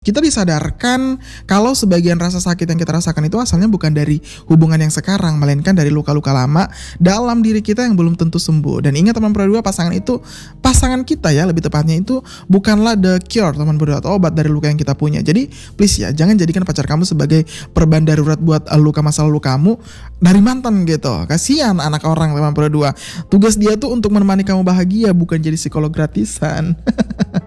kita disadarkan kalau sebagian rasa sakit yang kita rasakan itu asalnya bukan dari hubungan yang sekarang, melainkan dari luka-luka lama dalam diri kita yang belum tentu sembuh. Dan ingat teman berdua, pasangan kita ya, lebih tepatnya itu bukanlah the cure teman berdua, atau obat dari luka yang kita punya. Jadi please ya, jangan jadikan pacar kamu sebagai perban darurat buat luka masa lalu kamu dari mantan gitu. Kasihan anak orang teman berdua. Tugas dia tuh untuk menemani kamu bahagia, bukan jadi psikolog gratisan.